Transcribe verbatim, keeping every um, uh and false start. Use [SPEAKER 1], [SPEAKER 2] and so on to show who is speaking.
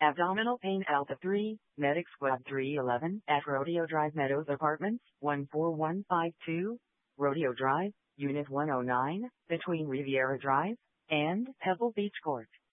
[SPEAKER 1] Abdominal pain Alpha three, Medic Squad three eleven at Rodeo Drive Meadows Apartments, one four one five two, Rodeo Drive, Unit one oh nine, between Riviera Drive and Pebble Beach Court.